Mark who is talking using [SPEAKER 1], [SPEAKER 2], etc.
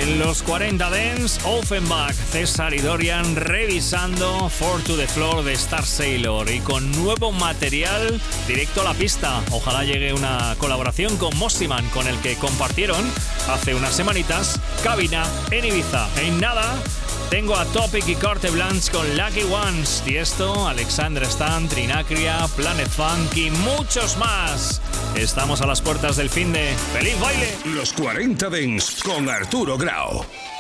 [SPEAKER 1] En los 40 Dance, Offenbach, César y Dorian revisando Four to the Floor de Star Sailor y con nuevo material directo a la pista. Ojalá llegue una colaboración con Mosiman, con el que compartieron hace unas semanitas cabina en Ibiza. En nada, tengo a Topic y Carte Blanche con Lucky Ones, Tiesto, Alexander Stan, Trinacria, Planet Funk y muchos más. Estamos a las puertas del finde. ¡Feliz baile!
[SPEAKER 2] Los 40 Dance con Arturo Grau.